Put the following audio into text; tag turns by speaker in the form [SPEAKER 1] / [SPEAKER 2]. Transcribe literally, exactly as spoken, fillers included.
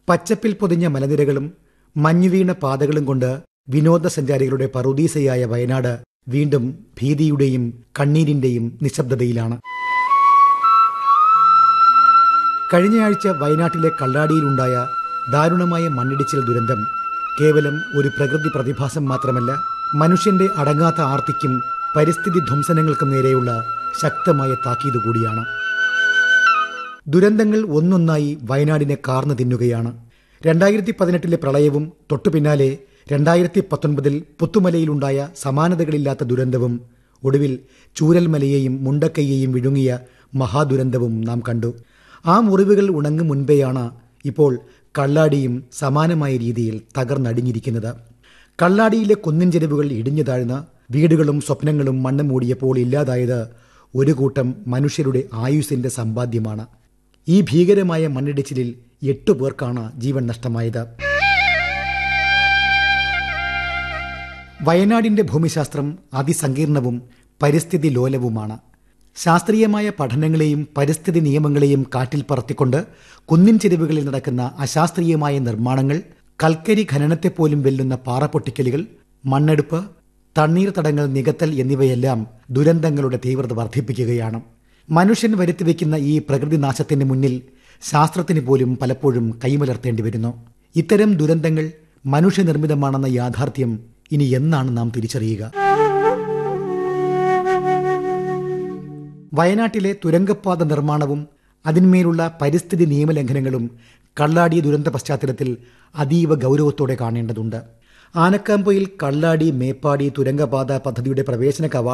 [SPEAKER 1] പച്ചപ്പിൽ പൊതിഞ്ഞ മലനിരകളും മഞ്ഞുവീണ പാതകളും കൊണ്ട് വിനോദസഞ്ചാരികളുടെ പറുദീസയായ വയനാട് വീണ്ടും ഭീതിയുടെയും കണ്ണീരിന്റെയും നിശബ്ദതയിലാണ്. കഴിഞ്ഞയാഴ്ച വയനാട്ടിലെ കള്ളാടിയിലുണ്ടായ ദാരുണമായ മണ്ണിടിച്ചിൽ ദുരന്തം കേവലം ഒരു പ്രകൃതി പ്രതിഭാസം മാത്രമല്ല, മനുഷ്യന്റെ അടങ്ങാത്ത ആർത്തിക്കും പരിസ്ഥിതി ധ്വംസനങ്ങൾക്കും നേരെയുള്ള ശക്തമായ താക്കീത് കൂടിയാണ്. ദുരന്തങ്ങൾ ഒന്നൊന്നായി വയനാടിനെ കാർന്നു തിന്നുകയാണ്. രണ്ടായിരത്തി പതിനെട്ടിലെ പ്രളയവും തൊട്ടുപിന്നാലെ രണ്ടായിരത്തി പത്തൊൻപതിൽ പുത്തുമലയിലുണ്ടായ സമാനതകളില്ലാത്ത ദുരന്തവും ഒടുവിൽ ചൂരൽമലയെയും മുണ്ടക്കയെയും വിഴുങ്ങിയ മഹാദുരന്തവും നാം കണ്ടു. ആ മുറിവുകൾ ഉണങ്ങും മുൻപേയാണ് ഇപ്പോൾ കള്ളാടിയും സമാനമായ രീതിയിൽ തകർന്നടിഞ്ഞിരിക്കുന്നത്. കള്ളാടിയിലെ കുന്നിൻ ചെരുവുകൾ ഇടിഞ്ഞു താഴ്ന്ന വീടുകളും സ്വപ്നങ്ങളും മണ്ണ് മൂടിയപ്പോൾ ഇല്ലാതായത് ഒരു കൂട്ടം മനുഷ്യരുടെ ആയുസ്സിന്റെ സമ്പാദ്യമാണ്. ഈ ഭീകരമായ മണ്ണിടിച്ചിലിൽ എട്ടു പേർക്കാണ് ജീവൻ നഷ്ടമായത്. വയനാടിന്റെ ഭൂമിശാസ്ത്രം അതിസങ്കീർണവും പരിസ്ഥിതി ലോലവുമാണ്. ശാസ്ത്രീയമായ പഠനങ്ങളെയും പരിസ്ഥിതി നിയമങ്ങളെയും കാറ്റിൽ പറത്തിക്കൊണ്ട് കുന്നിൻ ചെരുവുകളിൽ നടക്കുന്ന അശാസ്ത്രീയമായ നിർമ്മാണങ്ങൾ, കൽക്കരി ഖനനത്തെപ്പോലും വെല്ലുന്ന പാറപ്പൊട്ടിക്കലുകൾ, മണ്ണെടുപ്പ്, തണ്ണീർത്തടങ്ങൾ നികത്തൽ എന്നിവയെല്ലാം ദുരന്തങ്ങളുടെ തീവ്രത വർദ്ധിപ്പിക്കുകയാണ്. മനുഷ്യൻ വരുത്തിവെക്കുന്ന ഈ പ്രകൃതിനാശത്തിന് മുന്നിൽ ശാസ്ത്രത്തിന് പോലും പലപ്പോഴും കൈമലർത്തേണ്ടി വരുന്നു. ഇത്തരം ദുരന്തങ്ങൾ മനുഷ്യനിർമ്മിതമാണെന്ന യാഥാർത്ഥ്യം ഇനി എന്നാണ് നാം തിരിച്ചറിയുക? വയനാട്ടിലെ തുരങ്കപ്പാത നിർമ്മാണവും അതിന്മേലുള്ള പരിസ്ഥിതി നിയമലംഘനങ്ങളും കള്ളാടി ദുരന്ത പശ്ചാത്തലത്തിൽ അതീവ ഗൗരവത്തോടെ കാണേണ്ടതുണ്ട്. ആനക്കാംപൊയിൽ കള്ളാടി മേപ്പാടി തുരങ്കപാത പദ്ധതിയുടെ പ്രവേശന കവാടം